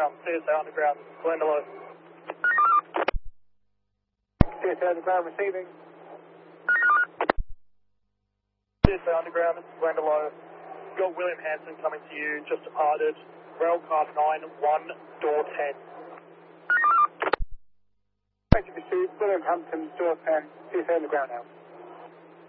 Underground, CSA Underground, Glendalough. CSA Underground receiving. CSA Underground, Glendalough. Got William Hanson coming to you, just departed. Rail car 9, 1, door 10. Thank you, pursuit. William Hampton, door 10, CSA Underground now.